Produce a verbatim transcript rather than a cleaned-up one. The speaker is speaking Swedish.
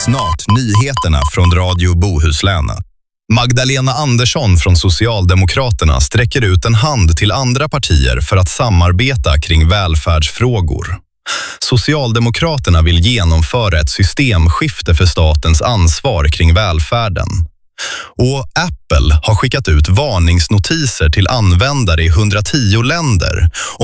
Snart nyheterna från Radio Bohuslän. Magdalena Andersson från Socialdemokraterna sträcker ut en hand till andra partier för att samarbeta kring välfärdsfrågor. Socialdemokraterna vill genomföra ett systemskifte för statens ansvar kring välfärden. Och Apple har skickat ut varningsnotiser till användare i hundratio länder